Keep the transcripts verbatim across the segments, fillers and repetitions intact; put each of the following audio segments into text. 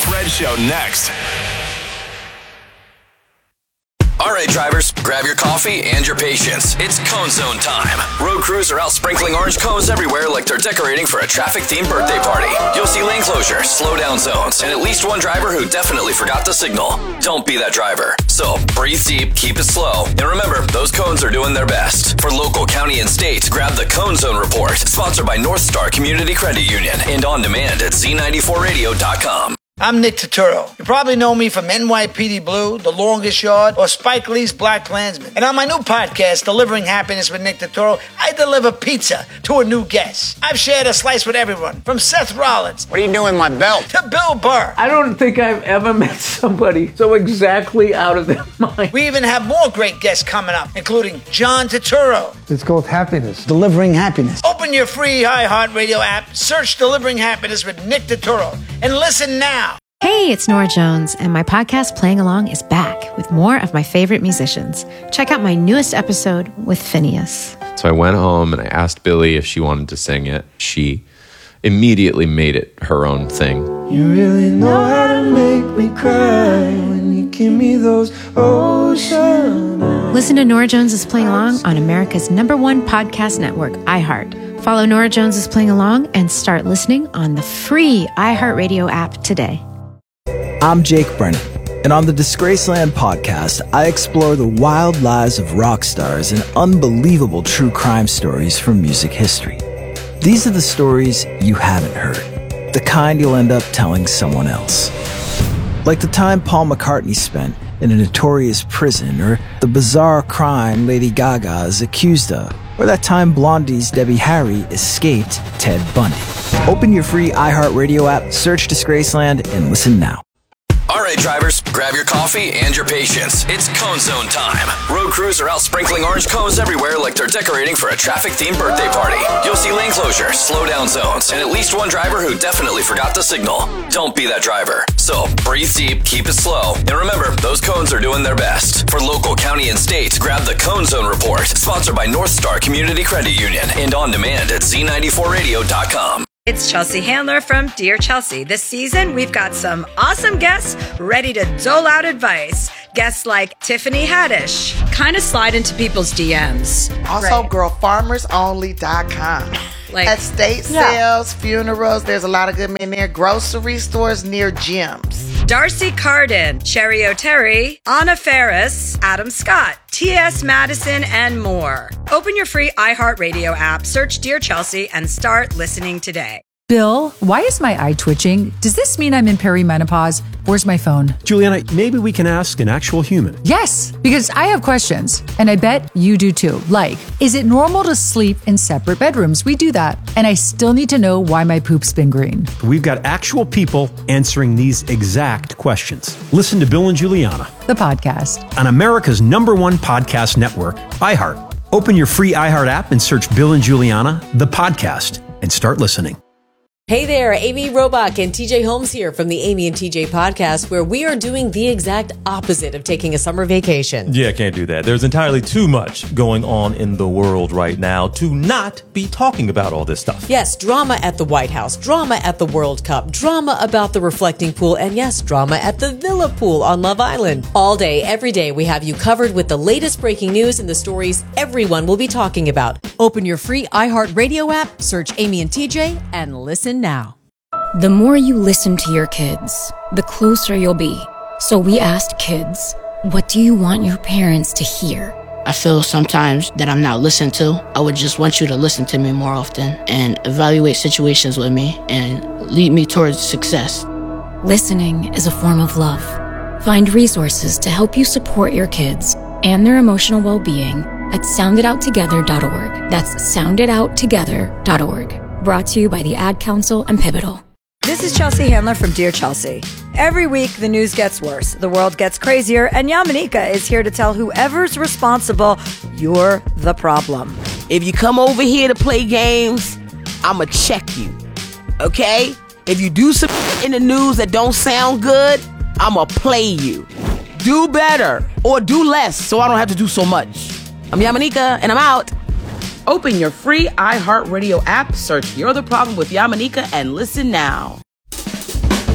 Fred Show next. All right, drivers, grab your coffee and your patience. It's Cone Zone time. Road crews are out sprinkling orange cones everywhere like they're decorating for a traffic-themed birthday party. You'll see lane closures, slow-down zones, and at least one driver who definitely forgot the signal. Don't be that driver. So, breathe deep, keep it slow, and remember, those cones are doing their best. For local, county, and state, grab the Cone Zone Report, sponsored by North Star Community Credit Union, and on demand at Z ninety-four radio dot com. I'm Nick Turturro. You probably know me from N Y P D Blue, The Longest Yard, or Spike Lee's Black Klansman. And on my new podcast, Delivering Happiness with Nick Turturro, I deliver pizza to a new guest. I've shared a slice with everyone, from Seth Rollins. What are you doing with my belt? To Bill Burr. I don't think I've ever met somebody so exactly out of their mind. We even have more great guests coming up, including John Turturro. It's called Happiness. Delivering Happiness. Open your free iHeartRadio app, search Delivering Happiness with Nick Turturro, and listen now. Hey, it's Nora Jones, and my podcast Playing Along is back with more of my favorite musicians. Check out my newest episode with Phineas. So I went home and I asked Billy if she wanted to sing it. She immediately made it her own thing. You really know how to make me cry when you give me those ocean eyes. Listen to Nora Jones is Playing Along on America's number one podcast network, iHeart. Follow Nora Jones is Playing Along and start listening on the free iHeartRadio app today. I'm Jake Brennan, and on the Disgraceland podcast, I explore the wild lives of rock stars and unbelievable true crime stories from music history. These are the stories you haven't heard, the kind you'll end up telling someone else. Like the time Paul McCartney spent in a notorious prison, or the bizarre crime Lady Gaga is accused of, or that time Blondie's Debbie Harry escaped Ted Bundy. Open your free iHeartRadio app, search Disgraceland, and listen now. All right, drivers, grab your coffee and your patience. It's Cone Zone time. Road crews are out sprinkling orange cones everywhere like they're decorating for a traffic-themed birthday party. You'll see lane closures, slow-down zones, and at least one driver who definitely forgot the signal. Don't be that driver. So, breathe deep, keep it slow, and remember, those cones are doing their best. For local, county, and state, grab the Cone Zone Report, sponsored by North Star Community Credit Union, and on demand at Z ninety-four radio dot com. It's Chelsea Handler from Dear Chelsea. This season, we've got some awesome guests ready to dole out advice. Guests like Tiffany Haddish. Kind of slide into people's D Ms. Also, right. girl farmers only dot com. Like, estate yeah. sales, funerals, there's a lot of good men there. Grocery stores near gyms. Darcy Carden, Cherry O'Terry, Anna Ferris, Adam Scott, T S Madison, and more. Open your free iHeartRadio app, search Dear Chelsea, and start listening today. Bill, why is my eye twitching? Does this mean I'm in perimenopause? Where's my phone? Juliana, maybe we can ask an actual human. Yes, because I have questions, and I bet you do too. Like, is it normal to sleep in separate bedrooms? We do that. And I still need to know why my poop's been green. We've got actual people answering these exact questions. Listen to Bill and Juliana, the podcast, on America's number one podcast network, iHeart. Open your free iHeart app and search Bill and Juliana, the podcast, and start listening. Hey there, Amy Robach and T J Holmes here from the Amy and T J podcast, where we are doing the exact opposite of taking a summer vacation. Yeah, can't do that. There's entirely too much going on in the world right now to not be talking about all this stuff. Yes, drama at the White House, drama at the World Cup, drama about the reflecting pool, and yes, drama at the Villa pool on Love Island. All day, every day, we have you covered with the latest breaking news and the stories everyone will be talking about. Open your free iHeartRadio app, search Amy and T J, and listen now. The more you listen to your kids, the closer you'll be. So we asked kids, what do you want your parents to hear? I feel sometimes that I'm not listened to. I would just want you to listen to me more often and evaluate situations with me and lead me towards success. Listening is a form of love. Find resources to help you support your kids and their emotional well-being at sound it out together dot org. That's sound it out together dot org. Brought to you by the Ad Council and Pivotal. This is Chelsea Handler from Dear Chelsea. Every week, the news gets worse, the world gets crazier, and Yamanika is here to tell whoever's responsible, you're the problem. If you come over here to play games, I'ma check you, okay? If you do some in the news that don't sound good, I'ma play you. Do better, or do less, so I don't have to do so much. I'm Yamanika, and I'm out. Open your free iHeartRadio app, search You're the Problem with Yamanika, and listen now.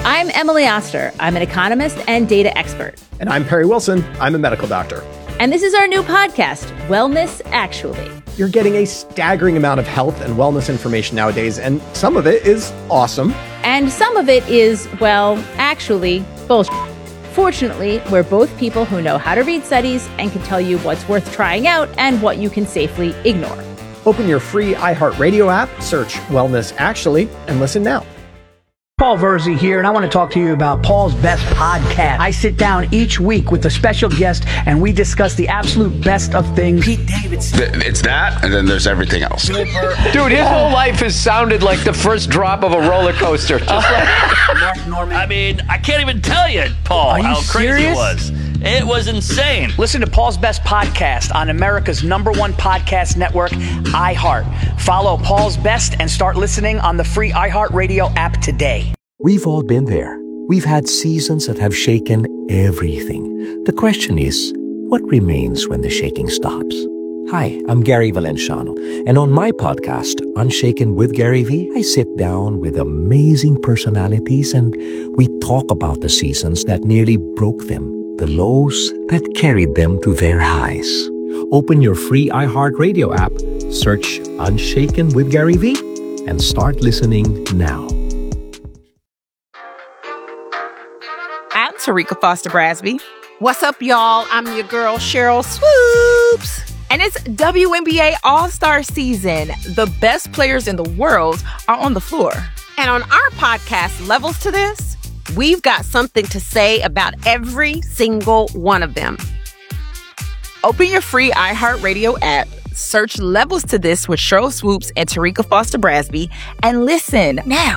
I'm Emily Oster. I'm an economist and data expert. And I'm Perry Wilson. I'm a medical doctor. And this is our new podcast, Wellness Actually. You're getting a staggering amount of health and wellness information nowadays, and some of it is awesome. And some of it is, well, actually, bullshit. Fortunately, we're both people who know how to read studies and can tell you what's worth trying out and what you can safely ignore. Open your free iHeartRadio app, search Wellness Actually, and listen now. Paul Verzi here, and I want to talk to you about Paul's Best Podcast. I sit down each week with a special guest, and we discuss the absolute best of things. Pete Davidson. It's that, and then there's everything else. Dude, his whole life has sounded like the first drop of a roller coaster. Just like Mark Norman. I mean, I can't even tell you, Paul, Are you how crazy serious? it was. It was insane. Listen to Paul's Best Podcast on America's number one podcast network, iHeart. Follow Paul's Best and start listening on the free iHeartRadio app today. We've all been there. We've had seasons that have shaken everything. The question is, what remains when the shaking stops? Hi, I'm Gary Valenciano, and on my podcast, Unshaken with Gary V, I sit down with amazing personalities and we talk about the seasons that nearly broke them, the lows that carried them to their highs. Open your free iHeartRadio app, search Unshaken with Gary V, and start listening now. I'm Tarika Foster Brasby. What's up, y'all? I'm your girl, Cheryl Swoops. And it's W N B A All-Star season. The best players in the world are on the floor. And on our podcast, Levels to This, we've got something to say about every single one of them. Open your free iHeartRadio app, search Levels to This with Cheryl Swoops and Tarika Foster Brasby, and listen now.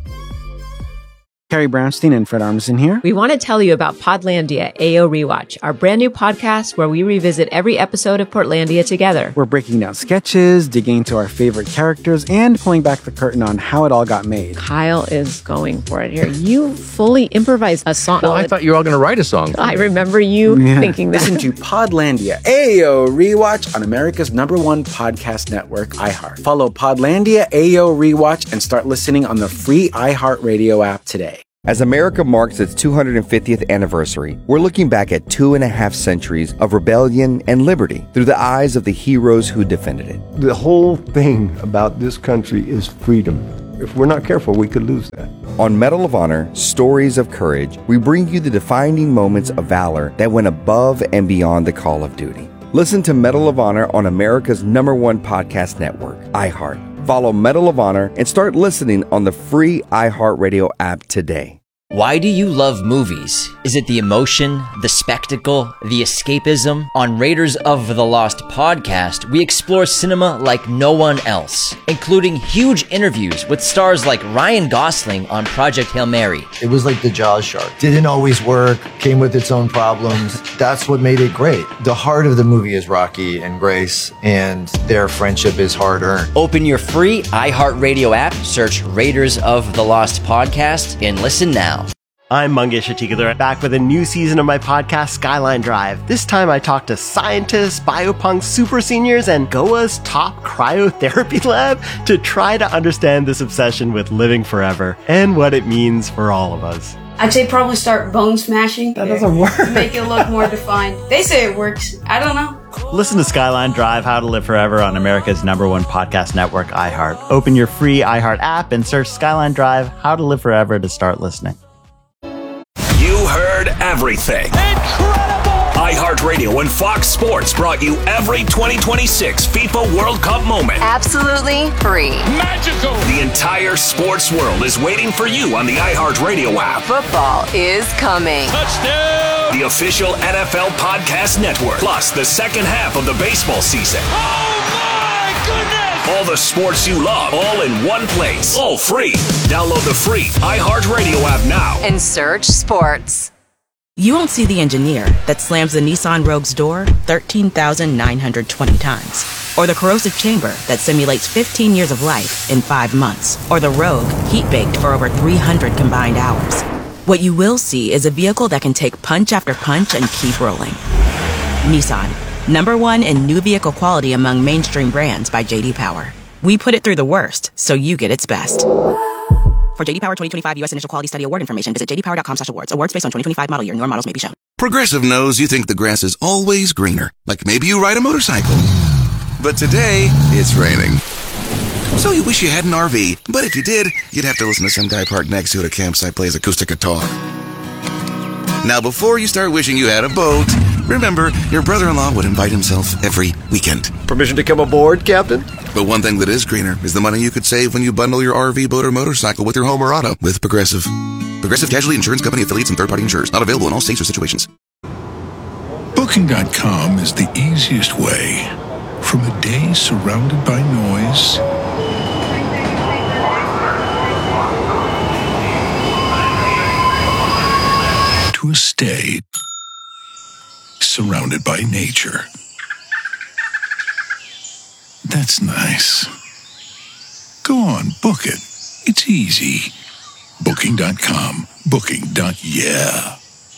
Carrie Brownstein and Fred Armisen here. We want to tell you about Podlandia A O Rewatch, our brand new podcast where we revisit every episode of Portlandia together. We're breaking down sketches, digging into our favorite characters, and pulling back the curtain on how it all got made. Kyle is going for it here. You fully improvised a song. Well, I thought you were all going to write a song. I remember you Yeah. thinking that. Listen to Podlandia A O Rewatch on America's number one podcast network, iHeart. Follow Podlandia A O Rewatch and start listening on the free iHeartRadio app today. As America marks its two hundred fiftieth anniversary, we're looking back at two and a half centuries of rebellion and liberty through the eyes of the heroes who defended it. The whole thing about this country is freedom. If we're not careful, we could lose that. On Medal of Honor, Stories of Courage, we bring you the defining moments of valor that went above and beyond the call of duty. Listen to Medal of Honor on America's number one podcast network, iHeart. Follow Medal of Honor and start listening on the free iHeartRadio app today. Why do you love movies? Is it the emotion, the spectacle, the escapism? On Raiders of the Lost podcast, we explore cinema like no one else, including huge interviews with stars like Ryan Gosling on Project Hail Mary. It was like the Jaws shark. Didn't always work, came with its own problems. That's what made it great. The heart of the movie is Rocky and Grace, and their friendship is hard-earned. Open your free iHeartRadio app, search Raiders of the Lost podcast, and listen now. I'm Mangesh Atikadar, back with a new season of my podcast, Skyline Drive. This time I talk to scientists, biopunks, super seniors, and G O A's top cryotherapy lab to try to understand this obsession with living forever and what it means for all of us. I'd say probably start bone smashing. That doesn't work. Make it look more defined. They say it works. I don't know. Listen to Skyline Drive, How to Live Forever on America's number one podcast network, iHeart. Open your free iHeart app and search Skyline Drive, How to Live Forever to start listening. You heard everything. Incredible! iHeartRadio and Fox Sports brought you every twenty twenty-six FIFA World Cup moment. Absolutely free. Magical! The entire sports world is waiting for you on the iHeartRadio app. Football is coming. Touchdown! The official N F L Podcast Network. Plus the second half of the baseball season. Oh my goodness! All the sports you love, all in one place. All free. Download the free iHeartRadio app now. And search sports. You won't see the engineer that slams the Nissan Rogue's door thirteen thousand nine hundred twenty times. Or the corrosive chamber that simulates fifteen years of life in five months. Or the Rogue heat-baked for over three hundred combined hours. What you will see is a vehicle that can take punch after punch and keep rolling. Nissan. Number one in new vehicle quality among mainstream brands by J D Power. We put it through the worst, so you get its best. For J D Power twenty twenty-five U S Initial Quality Study Award information, visit j d power dot com slash awards. Awards based on twenty twenty-five model year. Newer models may be shown. Progressive knows you think the grass is always greener. Like maybe you ride a motorcycle. But today, it's raining. So you wish you had an R V. But if you did, you'd have to listen to some guy parked next to you at a campsite plays acoustic guitar. Now, before you start wishing you had a boat, remember, your brother-in-law would invite himself every weekend. Permission to come aboard, Captain? But one thing that is greener is the money you could save when you bundle your R V, boat, or motorcycle with your home or auto with Progressive. Progressive Casualty Insurance Company affiliates and third-party insurers. Not available in all states or situations. Booking dot com is the easiest way. From a day surrounded by noise to a stay surrounded by nature. That's nice. Go on, book it. It's easy. Booking dot com. Booking. Yeah.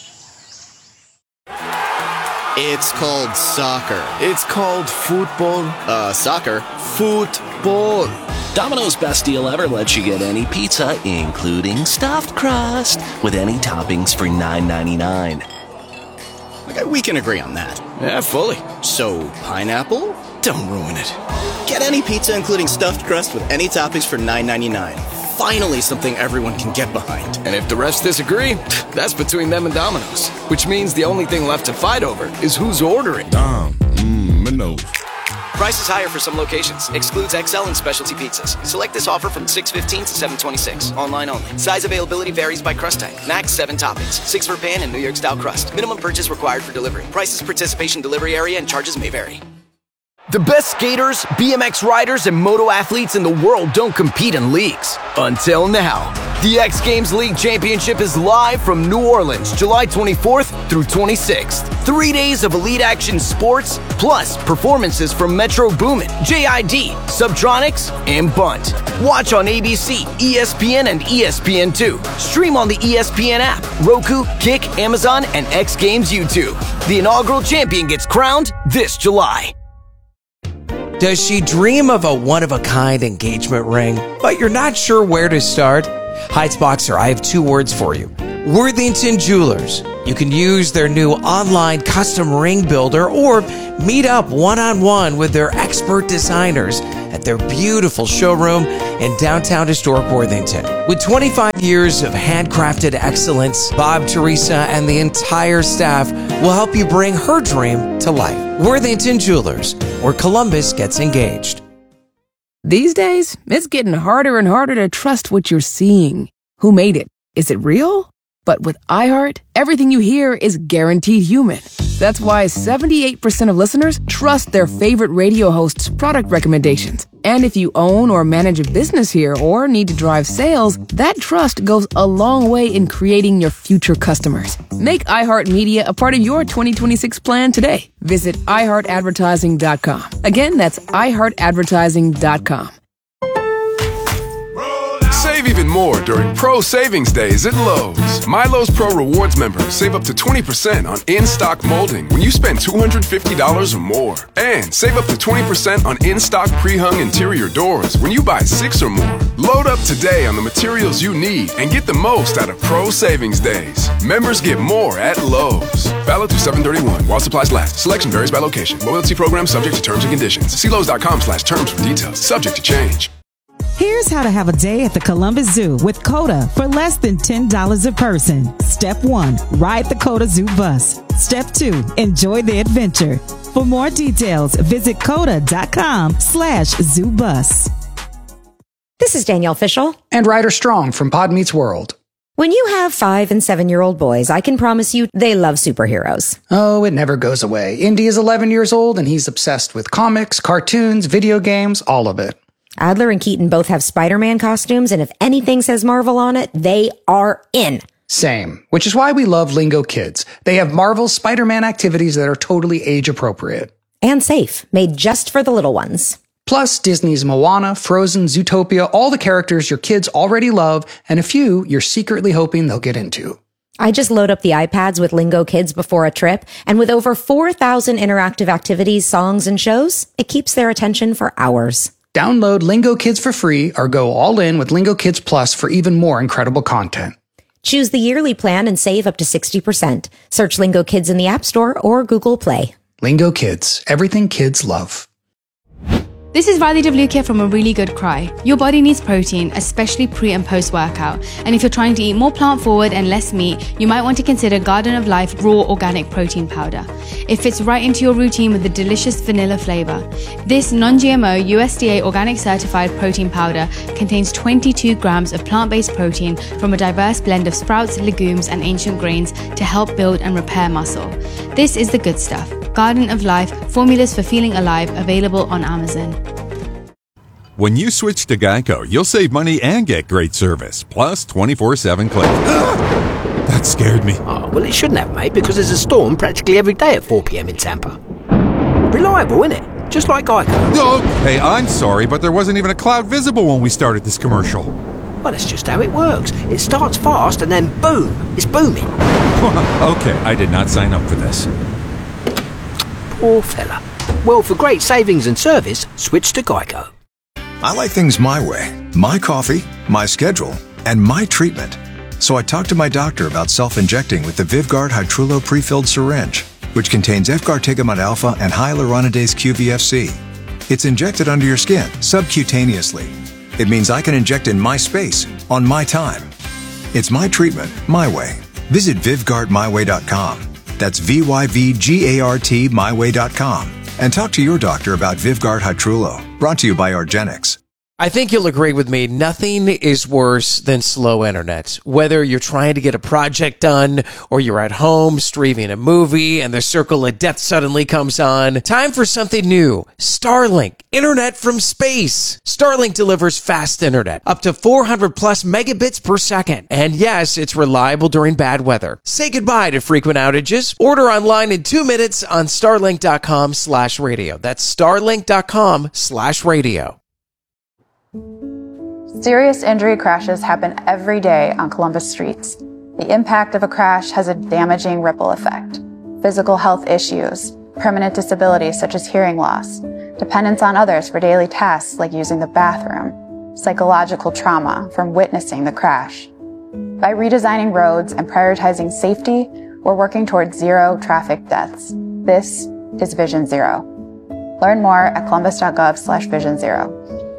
It's called soccer. It's called football. Uh, soccer. Football. Domino's Best Deal Ever lets you get any pizza, including stuffed crust, with any toppings for nine ninety-nine. Okay, we can agree on that. Yeah, fully. So, pineapple? Don't ruin it. Get any pizza, including stuffed crust, with any toppings for nine ninety-nine. Finally, something everyone can get behind. And if the rest disagree, that's between them and Domino's. Which means the only thing left to fight over is who's ordering. Dom, mmm, Minos. Price is higher for some locations. Excludes X L and specialty pizzas. Select this offer from six fifteen to seven twenty-six. Online only. Size availability varies by crust type. Max seven toppings. Six for pan and New York style crust. Minimum purchase required for delivery. Prices, participation, delivery area, and charges may vary. The best skaters, B M X riders, and moto athletes in the world don't compete in leagues. Until now. The X Games League Championship is live from New Orleans, July twenty-fourth through twenty-sixth. Three days of elite action sports, plus performances from Metro Boomin, J I D, Subtronics, and Bunt. Watch on A B C, E S P N, and E S P N two. Stream on the E S P N app, Roku, Kick, Amazon, and X Games YouTube. The inaugural champion gets crowned this July. Does she dream of a one-of-a-kind engagement ring, but you're not sure where to start? Heights Boxer, I have two words for you. Worthington Jewelers. You can use their new online custom ring builder or meet up one-on-one with their expert designers at their beautiful showroom in downtown historic Worthington. With twenty-five years of handcrafted excellence, Bob, Teresa, and the entire staff will help you bring her dream to life. Worthington Jewelers, where Columbus gets engaged. These days, it's getting harder and harder to trust what you're seeing. Who made it? Is it real? But with iHeart, everything you hear is guaranteed human. That's why seventy-eight percent of listeners trust their favorite radio host's product recommendations. And if you own or manage a business here or need to drive sales, that trust goes a long way in creating your future customers. Make iHeartMedia a part of your twenty twenty-six plan today. Visit i heart advertising dot com. Again, that's i heart advertising dot com. Save even more during Pro Savings Days at Lowe's. My Lowe's Pro Rewards members save up to twenty percent on in-stock molding when you spend two hundred fifty dollars or more. And save up to twenty percent on in-stock pre-hung interior doors when you buy six or more. Load up today on the materials you need and get the most out of Pro Savings Days. Members get more at Lowe's. Valid through seven thirty-one while supplies last. Selection varies by location. Loyalty program subject to terms and conditions. See Lowe's dot com slash terms for details. Subject to change. Here's how to have a day at the Columbus Zoo with COTA for less than ten dollars a person. Step one, ride the COTA Zoo bus. Step two, enjoy the adventure. For more details, visit COTA dot com slash zoo bus. This is Danielle Fishel. And Ryder Strong from Pod Meets World. When you have five and seven-year-old boys, I can promise you they love superheroes. Oh, it never goes away. Indy is eleven years old, and he's obsessed with comics, cartoons, video games, all of it. Adler and Keaton both have Spider-Man costumes, and if anything says Marvel on it, they are in. Same, which is why we love Lingo Kids. They have Marvel's Spider-Man activities that are totally age-appropriate. And safe, made just for the little ones. Plus, Disney's Moana, Frozen, Zootopia, all the characters your kids already love, and a few you're secretly hoping they'll get into. I just load up the iPads with Lingo Kids before a trip, and with over four thousand interactive activities, songs, and shows, it keeps their attention for hours. Download Lingo Kids for free or go all in with Lingo Kids Plus for even more incredible content. Choose the yearly plan and save up to sixty percent. Search Lingo Kids in the App Store or Google Play. Lingo Kids, everything kids love. This is Riley DeVlukia from A Really Good Cry. Your body needs protein, especially pre and post workout. And if you're trying to eat more plant forward and less meat, you might want to consider Garden of Life Raw Organic Protein Powder. It fits right into your routine with a delicious vanilla flavor. This non-G M O U S D A organic certified protein powder contains twenty-two grams of plant-based protein from a diverse blend of sprouts, legumes, and ancient grains to help build and repair muscle. This is the good stuff. Garden of Life, formulas for feeling alive, available on Amazon. When you switch to Geico, you'll save money and get great service, plus twenty-four seven claims. That scared me. Oh, well, it shouldn't have, mate, because there's a storm practically every day at four p.m. in Tampa. Reliable, isn't it? Just like Geico. Okay, I'm sorry, but there wasn't even a cloud visible when we started this commercial. Well, that's just how it works. It starts fast and then boom, it's booming. Okay, I did not sign up for this. Poor fella. Well, for great savings and service, switch to Geico. I like things my way. My coffee, my schedule, and my treatment. So I talked to my doctor about self-injecting with the Vyvgart Hytrulo pre-filled syringe, which contains efgartigimod alpha and hyaluronidase Q V F C. It's injected under your skin, subcutaneously. It means I can inject in my space, on my time. It's my treatment, my way. Visit Vyvgart my way dot com. That's V Y V G A R T my way dot com. And talk to your doctor about Vyvgart Hytrulo. Brought to you by Argenix. I think you'll agree with me. Nothing is worse than slow internet. Whether you're trying to get a project done or you're at home streaming a movie and the circle of death suddenly comes on. Time for something new. Starlink. Internet from space. Starlink delivers fast internet. Up to four hundred plus megabits per second. And yes, it's reliable during bad weather. Say goodbye to frequent outages. Order online in two minutes on starlink.com slash radio. That's starlink.com slash radio. Serious injury crashes happen every day on Columbus streets. The impact of a crash has a damaging ripple effect. Physical health issues, permanent disabilities such as hearing loss, dependence on others for daily tasks like using the bathroom, psychological trauma from witnessing the crash. By redesigning roads and prioritizing safety, we're working towards zero traffic deaths. This is Vision Zero. Learn more at columbus.gov slash vision zero.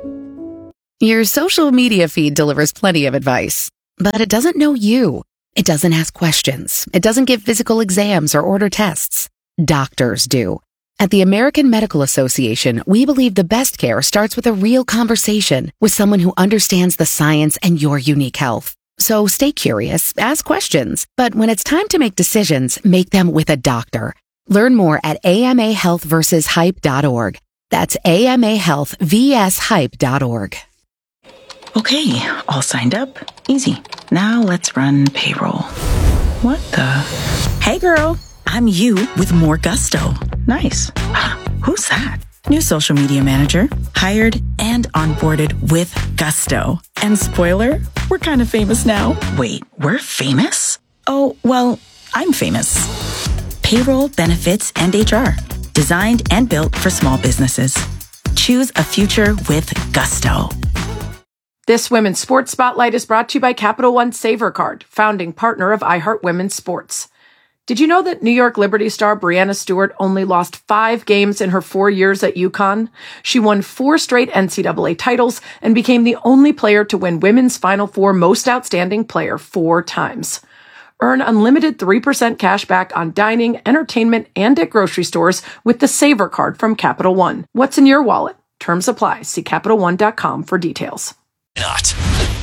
Your social media feed delivers plenty of advice, but it doesn't know you. It doesn't ask questions. It doesn't give physical exams or order tests. Doctors do. At the American Medical Association, we believe the best care starts with a real conversation with someone who understands the science and your unique health. So stay curious, ask questions, but when it's time to make decisions, make them with a doctor. Learn more at A M A health versus hype dot org. That's A M A health versus hype dot org. Okay, all signed up. Easy. Now let's run payroll. What the? Hey girl, I'm you with more gusto. Nice. Who's that? New social media manager, hired and onboarded with gusto. And spoiler, we're kind of famous now. Wait, we're famous? Oh, well, I'm famous. Payroll, benefits, and H R. Designed and built for small businesses. Choose a future with gusto. This Women's Sports Spotlight is brought to you by Capital One Saver Card, founding partner of iHeart Women's Sports. Did you know that New York Liberty star Breanna Stewart only lost five games in her four years at UConn? She won four straight N C double A titles and became the only player to win Women's Final Four Most Outstanding Player four times. Earn unlimited three percent cash back on dining, entertainment, and at grocery stores with the Saver Card from Capital One. What's in your wallet? Terms apply. See Capital One dot com for details. Not.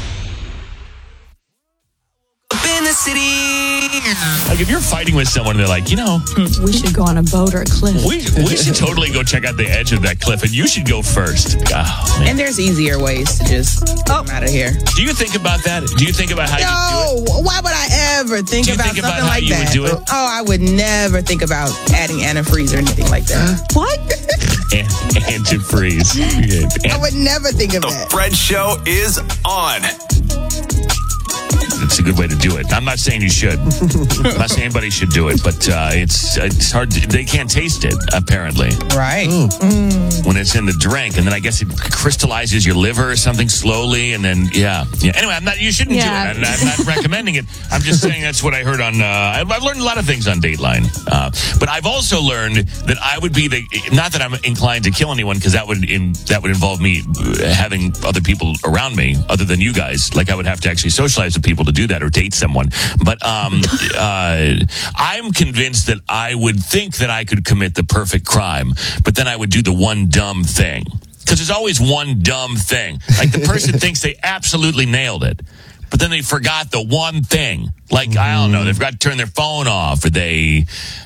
Up in the city. Like if you're fighting with someone, they're like, you know, we should go on a boat or a cliff. We we should totally go check out the edge of that cliff, and you should go first. Oh, and there's easier ways to just oh. get out of here. Do you think about that? Do you think about how no, you do it? Why would I ever think do you about think something about how like you that? Would do it? Oh, I would never think about adding antifreeze or anything like that. What? And, antifreeze. I would never think of the that. The Fred Show is on. it's a good way to do it. I'm not saying you should. I'm not saying anybody should do it, but uh, it's it's hard. To, they can't taste it, apparently. Right. Mm. When it's in the drink, and then I guess it crystallizes your liver or something slowly, and then, yeah. yeah. Anyway, I'm not. You shouldn't Yeah. do it. I'm not recommending it. I'm just saying that's what I heard on, uh, I've, I've learned a lot of things on Dateline. Uh, but I've also learned that I would be the, not that I'm inclined to kill anyone, because that would in, that would involve me having other people around me other than you guys. Like I would have to actually socialize with people to do that or date someone. But um, uh, I'm convinced that I would think that I could commit the perfect crime, but then I would do the one dumb thing. Because there's always one dumb thing. Like the person thinks they absolutely nailed it, but then they forgot the one thing. Like, I don't know, they forgot to turn their phone off, or they,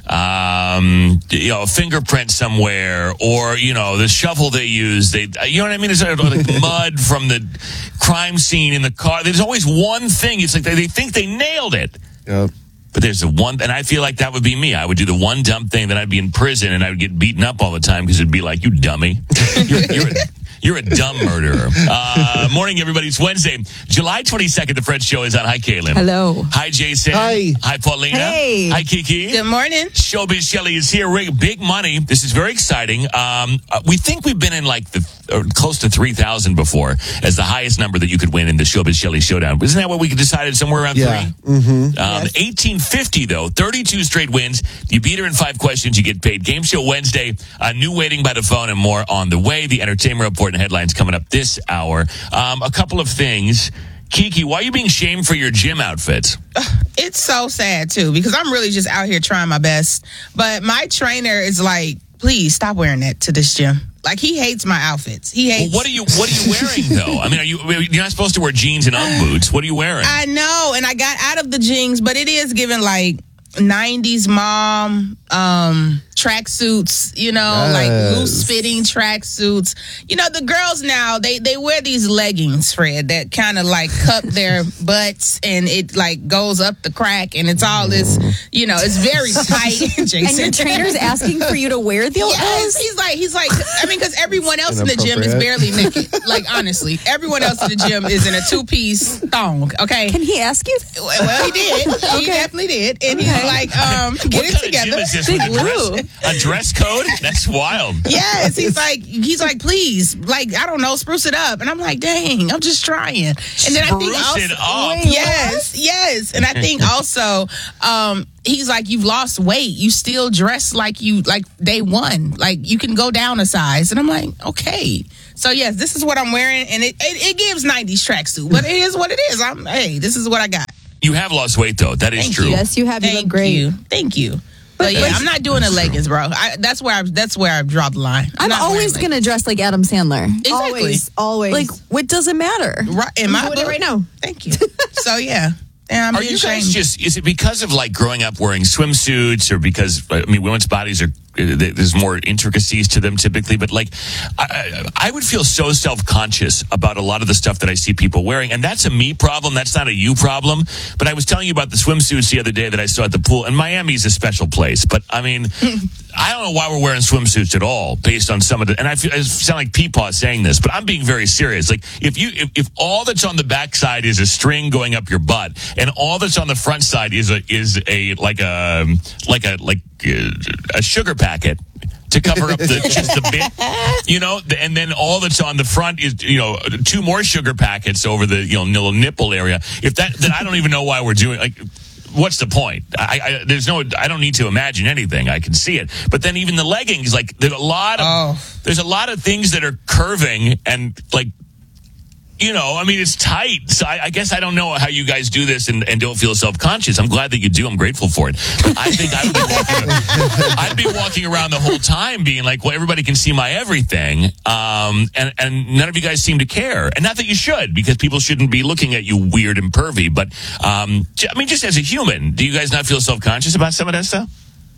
um, you know, a fingerprint somewhere, or, you know, the shovel they use, they, you know what I mean? It's like mud from the crime scene in the car. There's always one thing. It's like they, they think they nailed it. Yep. But there's a one, and I feel like that would be me. I would do the one dumb thing, then I'd be in prison, and I would get beaten up all the time because it'd be like, you dummy. You're, you're, a, you're a dumb murderer. Uh, morning, everybody. It's Wednesday, July twenty-second. The Fred Show is on. Hi, Caitlin. Hello. Hi, Jason. Hi. Hi, Paulina. Hey. Hi, Kiki. Good morning. Showbiz Shelley is here. Rig- Big money. This is very exciting. Um, uh, we think we've been in like the or close to three thousand before as the highest number that you could win in the Showbiz Shelley Showdown. Isn't that what we decided, somewhere around Yeah. three? Mm-hmm. Um, Yes. eighteen fifty, though. thirty-two straight wins. You beat her in five questions. You get paid. Game Show Wednesday. A new waiting by the phone and more on the way. The entertainment report and headlines coming up this hour. Um, a couple of things. Kiki, why are you being shamed for your gym outfits? It's so sad, too, because I'm really just out here trying my best. But my trainer is like, please stop wearing that to this gym. Like, he hates my outfits. He hates. Well, what are you What are you wearing, though? I mean, are you you're not supposed to wear jeans and Ugg boots. What are you wearing? I know, and I got out of the jeans, but it is giving like nineties mom um tracksuits, you know, Yes. like loose fitting tracksuits. You know, the girls now, they they wear these leggings, Fred, that kind of like cup their butts, and it like goes up the crack, and it's all this, you know, it's very tight. Jason. And your trainer's asking for you to wear those? Yes, he's like, he's like, I mean, because everyone else in the gym is barely naked. Like, honestly, everyone else in the gym is in a two-piece thong, okay? Can he ask you? Well, he did. He Okay. definitely did. And he's like, um, get what it kind together. of gym is this? Big With a, dress, Lou. a dress code? That's wild. Yes, he's like, he's like, please, like, I don't know, spruce it up. And I'm like, dang, I'm just trying. And then I think Spruce also, it up? Wait, yes, yes. And I think also, um, he's like, you've lost weight. You still dress like you, like day one. Like, you can go down a size. And I'm like, okay. So, yes, this is what I'm wearing. And it, it, it gives nineties tracksuit, but it is what it is. I'm, hey, this is what I got. You have lost weight, though. That is Thank true. you. Yes, you have. You Thank look great. you. Thank you. But, yeah, I'm not doing the leggings, bro. I, that's where I that's where I draw the line. I'm not always wearing going to dress like Adam Sandler. Exactly. Always. Always. Like, what does it matter? leggings. Right, am I I'm doing it right now. Thank you. So yeah, and I'm Are being you guys shamed. just, is it because of like growing up wearing swimsuits, or because, I mean, women's bodies are, there's more intricacies to them typically, but like, I, I would feel so self-conscious about a lot of the stuff that I see people wearing, and that's a me problem, that's not a you problem. But I was telling you about the swimsuits the other day that I saw at the pool, and Miami's a special place, but I mean, I don't know why we're wearing swimsuits at all, based on some of the, and I, feel, I sound like Peepaw saying this, but I'm being very serious. Like, if you, if, if all that's on the backside is a string going up your butt, and all that's on the front side is a, is a, like a, like a, like uh, a sugar packet to cover up the just the bit, you know, and then all that's on the front is, you know, two more sugar packets over the, you know, little nipple area. If that, then I don't even know why we're doing, like, what's the point? I, I there's no, I don't need to imagine anything. I can see it. But then even the leggings, like, there's a lot of, Oh. there's a lot of things that are curving and like, you know, I mean, it's tight. So I, I guess I don't know how you guys do this and, and don't feel self-conscious. I'm glad that you do. I'm grateful for it. But I think I would be walking, I'd be walking around the whole time being like, well, everybody can see my everything. Um, and, and none of you guys seem to care. And not that you should, because people shouldn't be looking at you weird and pervy. But, um, j- I mean, just as a human, do you guys not feel self-conscious about some of that stuff?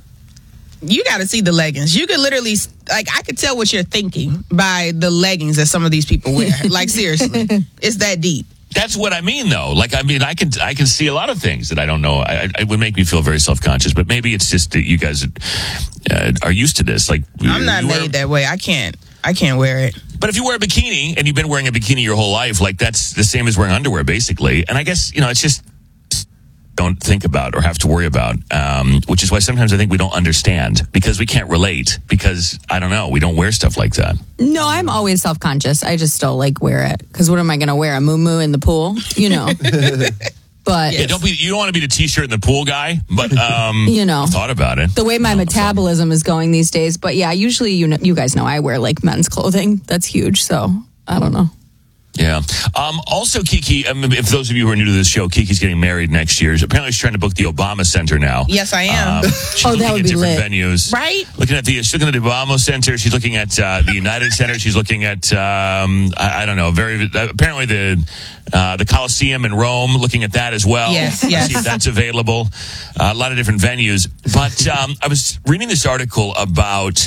You got to see the leggings. You could literally, like, I could tell what you're thinking by the leggings that some of these people wear. Like, seriously, it's that deep. That's what I mean, though. Like, I mean, I can I can see a lot of things that I don't know. I, I, it would make me feel very self-conscious. But maybe it's just that you guys uh, are used to this. Like, I'm not you made wear, that way. I can't. I can't wear it. But if you wear a bikini and you've been wearing a bikini your whole life, like, that's the same as wearing underwear, basically. And I guess, you know, it's just, don't think about or have to worry about, um, which is why sometimes I think we don't understand because we can't relate because, I don't know, we don't wear stuff like that. No, I'm always self-conscious. I just still like wear it because what am I going to wear? A moo-moo in the pool? You know. But yeah, don't be. You don't want to be the t-shirt in the pool guy, but um, you know, I've thought about it. The way my metabolism is going these days. But yeah, usually you know, you guys know I wear like men's clothing. That's huge. So I don't know. Yeah. Um, also, Kiki, um, if those of you who are new to this show, Kiki's getting married next year. Apparently, she's trying to book the Obama Center now. Yes, I am. Um, she's Oh, looking that would at be different lit. venues. Right? Looking at the, she's looking at the Obama Center. She's looking at uh, the United Center. She's looking at, um, I, I don't know, very uh, apparently the uh, the Coliseum in Rome. Looking at that as well. Yes, yes. See if that's available. Uh, a lot of different venues. But um, I was reading this article about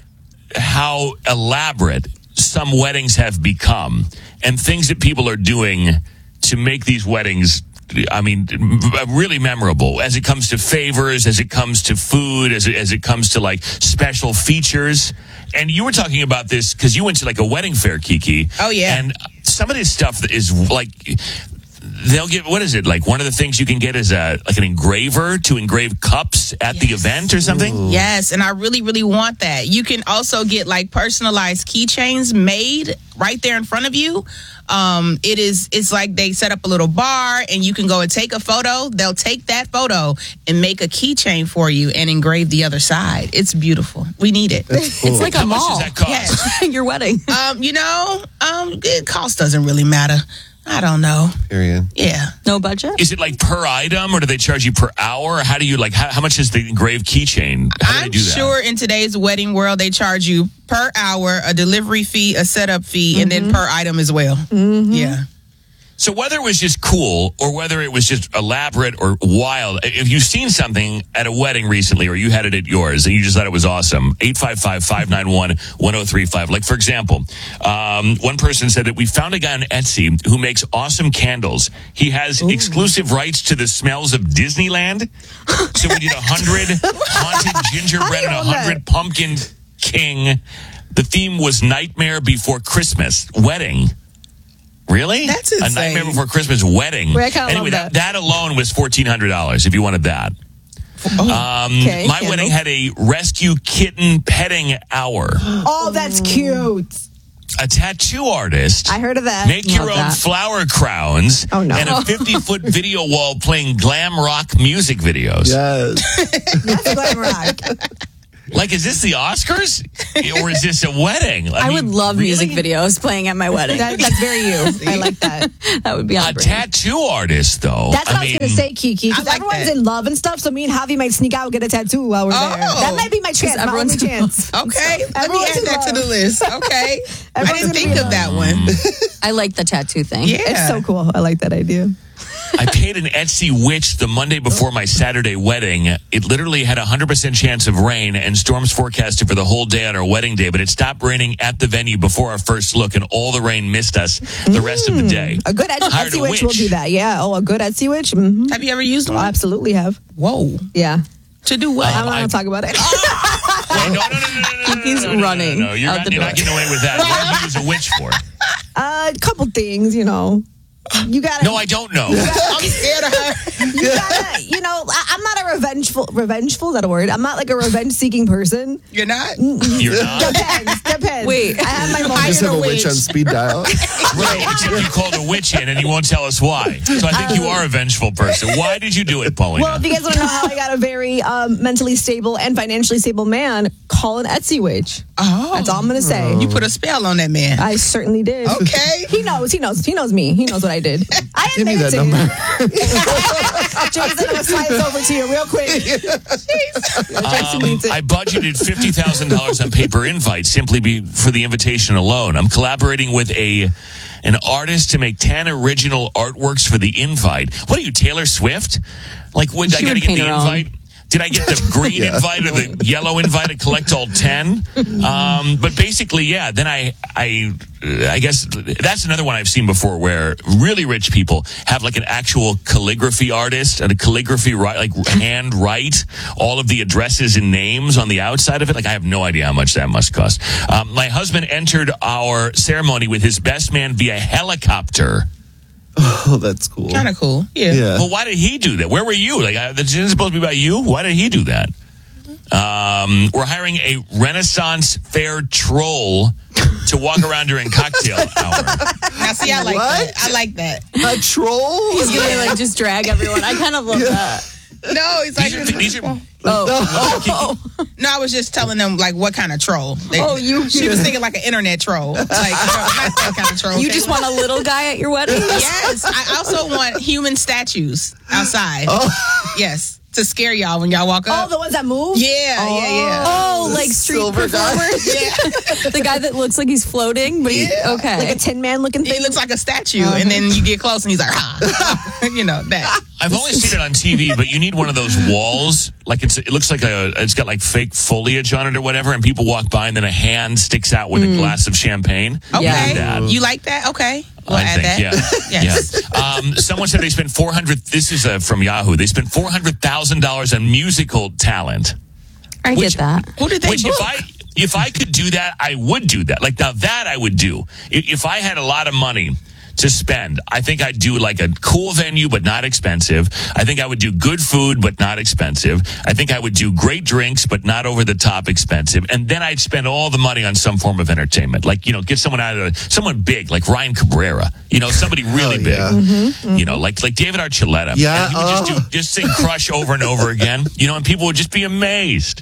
how elaborate some weddings have become and things that people are doing to make these weddings, I mean, really memorable as it comes to favors, as it comes to food, as it, as it comes to like special features. And you were talking about this because you went to like a wedding fair, Kiki. Oh, yeah. And some of this stuff is like, they'll get, what is it? Like one of the things you can get is a, like an engraver to engrave cups at the event or something? Yes, and I really, really want that. You can also get like personalized keychains made right there in front of you. Um, it is, it's like they set up a little bar and you can go and take a photo. They'll take that photo and make a keychain for you and engrave the other side. It's beautiful. We need it. It's like a How much mall. does that cost? Yes. Your wedding. Um, you know, um, it, cost doesn't really matter. I don't know. Period. Yeah. No budget? Is it like per item or do they charge you per hour? How do you like, how, how much is the engraved keychain? How do I'm they do that? sure in today's wedding world, they charge you per hour, a delivery fee, a setup fee, and then per item as well. Yeah. So whether it was just cool or whether it was just elaborate or wild, if you've seen something at a wedding recently or you had it at yours and you just thought it was awesome, eight five five, five nine one, one oh three five. Like, for example, um, one person said that we found a guy on Etsy who makes awesome candles. He has Ooh. exclusive rights to the smells of Disneyland. So we did a hundred haunted gingerbread and a hundred pumpkin king. The theme was Nightmare Before Christmas wedding. Really? That's insane. A Nightmare Before Christmas wedding. Wait, I kinda anyway, love that. that. that alone was fourteen hundred dollars if you wanted that. Oh, um, okay, my candle. wedding had a rescue kitten petting hour. Oh, that's cute. A tattoo artist. I heard of that. Make your Love own that. flower crowns. Oh, no. And a fifty-foot video wall playing glam rock music videos. Yes. That's glam rock. Like, is this the Oscars? Or is this a wedding? I, mean, would love really? music videos playing at my wedding. That, that's very you. I like that. That would be A on brand. tattoo artist, though. That's what I, I was mean, going to say, Kiki. I Because like everyone's that. in love and stuff, so me and Javi might sneak out and get a tattoo while we're Oh. there. That might be my chance, my only everyone's in chance. Okay. Let me Everyone's add in that to love. the list. Okay. I Everyone's didn't gonna think be of in that one. I like the tattoo thing. Yeah. It's so cool. I like that idea. I paid an Etsy witch the Monday before my Saturday wedding. It literally had a one hundred percent chance of rain and storms forecasted for the whole day on our wedding day, but it stopped raining at the venue before our first look, and all the rain missed us the rest of the day. A good Etsy, Hired Etsy a witch will witch. do that. Yeah. Oh, a good Etsy witch? Mm-hmm. Have you ever used I one? absolutely have. Whoa. Yeah. To do what? I'm not I- going to talk about it. Wait, no, no, no, no, no, no, no, He's no, no, no, running No, no, you're, out not, the you're door. not getting away with that. What do you use a witch for? Uh, a couple things, you know. You got to. No, I don't know. I'm scared of her. You gotta, you know, I, I'm not a revengeful, revengeful, is that a word? I'm not like a revenge-seeking person. You're not? You're not? Depends, depends. Wait. I have my You moments. Just have a Hired a witch on witch. speed dial. Right, except you called a witch in and you won't tell us why. So I think you are a vengeful person. Why did you do it, Paulina? Well, if you guys want to know how I got a very um, mentally stable and financially stable man, call an Etsy witch. Oh. That's all I'm going to say. You put a spell on that man. I certainly did. Okay. He knows. He knows. He knows me. He knows what I did. I Give me admit that it to number. him. Jason, I'm going to slide this over to you real quick. Jason Um, needs it. I budgeted fifty thousand dollars on paper invites simply be, for the invitation alone. I'm collaborating with a an artist to make ten original artworks for the invite. What are you, Taylor Swift? Like, would I She got to would get paint the her own. invite? Did I get the green Yeah. invite or the yellow invite to collect all ten? Um, but basically, yeah. Then I, I, I guess that's another one I've seen before, where really rich people have like an actual calligraphy artist and a calligraphy right, like hand write all of the addresses and names on the outside of it. Like, I have no idea how much that must cost. Um, my husband entered our ceremony with his best man via helicopter. Oh, that's cool. Kind of cool. Yeah. Yeah. Well, why did he do that? Where were you? Like, uh, this isn't supposed to be about you. Why did he do that? Um, we're hiring a Renaissance fair troll to walk around during cocktail hour. Now, see, I like What? that. I like that. A troll? He's gonna like just drag everyone. I kind of love that. No, he's like. These are, these are, Oh, No, I was just telling them like what kind of troll. They, Oh, you- She was thinking like an internet troll, like not that kind of troll. you just want a little guy at your wedding? Yes, I also want human statues outside. Yes, to scare y'all when y'all walk Oh, up. the ones that move? Yeah, yeah, yeah. Oh, like street Silver guy? performers? Yeah. The guy that looks like he's floating, but he, Yeah. okay. Like a Tin Man looking He thing? looks like a statue, and then you get close, and he's like, "Ha!" You know that. I've only seen it on T V, but you need one of those walls. Like it's, it looks like a, it's got like fake foliage on it or whatever, and people walk by, and then a hand sticks out with a glass of champagne. Okay, You need that. you like that? Okay, we'll I add think, that. yeah. Yes. yeah. Um, someone said they spent four hundred. This is uh, from Yahoo. They spent four hundred thousand dollars on musical talent. I Which- get that. Who did they Which, book? if I if I could do that, I would do that. Like now, that I would do. If, if I had a lot of money to spend, I think I'd do like a cool venue, but not expensive. I think I would do good food, but not expensive. I think I would do great drinks, but not over the top expensive. And then I'd spend all the money on some form of entertainment, like you know, get someone out of someone big, like Ryan Cabrera. You know, somebody really big. yeah. Mm-hmm, You know, like like David Archuleta. Yeah, And he would just oh. do just sing Crush over and over again. You know, and people would just be amazed.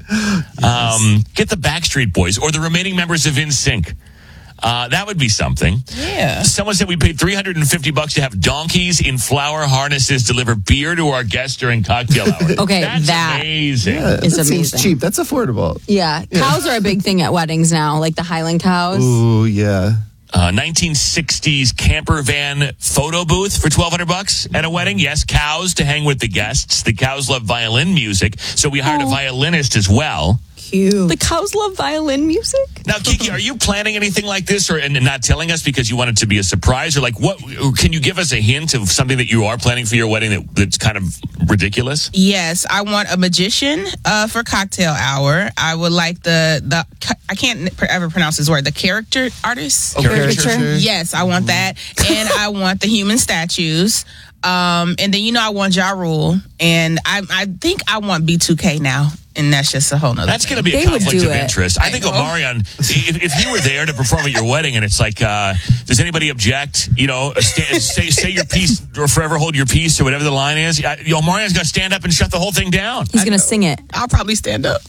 Um, get the Backstreet Boys or the remaining members of NSYNC. Uh, that would be something. Yeah. Someone said we paid three hundred fifty bucks to have donkeys in flower harnesses deliver beer to our guests during cocktail hour. Okay, That's that amazing. Yeah, It's that seems amazing. cheap. That's affordable. Yeah. Cows are a big thing at weddings now, like the Highland cows. Ooh, yeah. Uh, nineteen sixties camper van photo booth for twelve hundred bucks at a wedding. Yes, cows to hang with the guests. The cows love violin music, so we hired a violinist as well. Cute. The cows love violin music? Now, Kiki, are you planning anything like this, or and not telling us because you want it to be a surprise, or like what? Can you give us a hint of something that you are planning for your wedding that, that's kind of ridiculous? Yes, I want a magician uh, for cocktail hour. I would like the the I can't ever pronounce his word. The character artist. Caricature? Yes, I want that, and I want the human statues. Um, and then you know I want Ja Rule, and I I think I want B two K now, and that's just a whole nother. That's going to be a They would conflict do of it. interest. I, think Omarion, if, if he were there to perform at your wedding, and it's like, uh, does anybody object? You know, sta- say say your piece or forever hold your peace or whatever the line is. Uh, you know, Omarion's going to stand up and shut the whole thing down. He's going to sing it. I'll probably stand up.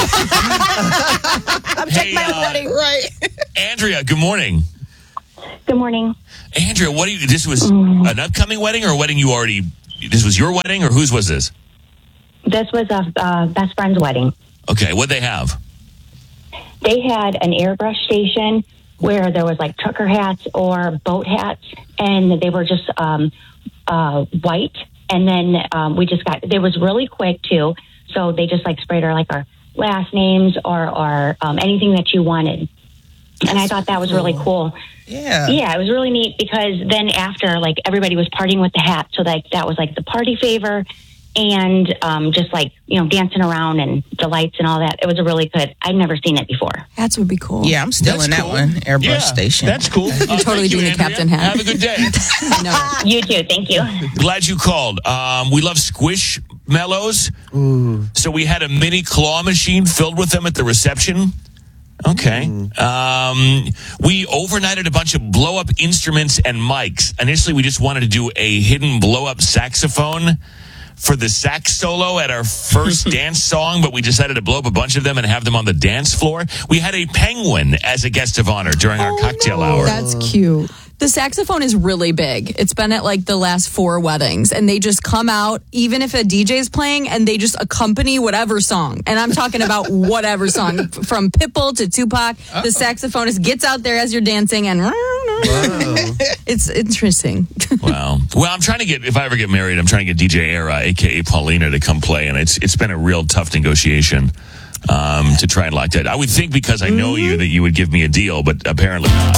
I'm checking my uh, wedding. Right. Andrea, good morning. Good morning. Andrea, what do you? This was an upcoming wedding or a wedding you already? This was your wedding or whose was this? This was a uh, best friend's wedding. Okay, what'd they have? They had an airbrush station where there was like trucker hats or boat hats, and they were just um, uh, white. And then um, we just got, it was really quick too. So they just like sprayed our like our last names or, or um, anything that you wanted. And I thought that was really cool. Yeah. Yeah, it was really neat because then after, like, everybody was partying with the hat. So, like, that was, like, the party favor and um, just, like, you know, dancing around and the lights and all that. It was a really good. I'd never seen it before. Hats would be cool. Yeah, I'm still That's in that cool. one. Airbrush Yeah, station. That's cool. You're Uh, totally thank you, doing the Andrea. captain hat. Have a good day. No. You too. Thank you. Glad you called. Um, we love Squishmallows. So we had a mini claw machine filled with them at the reception. Okay. Um, we overnighted a bunch of blow-up instruments and mics. Initially, we just wanted to do a hidden blow-up saxophone for the sax solo at our first dance song, but we decided to blow up a bunch of them and have them on the dance floor. We had a penguin as a guest of honor during our cocktail hour. That's cute. The saxophone is really big. It's been at like the last four weddings, and they just come out, even if a D J is playing, and they just accompany whatever song. And I'm talking about whatever song, from Pitbull to Tupac. Uh-oh. The saxophonist gets out there as you're dancing, and wow. It's interesting. Wow. Well, I'm trying to get, if I ever get married, I'm trying to get D J Era, a k a. Paulina, to come play, and it's it's been a real tough negotiation um, to try and lock that. I would think because I know you that you would give me a deal, but apparently not.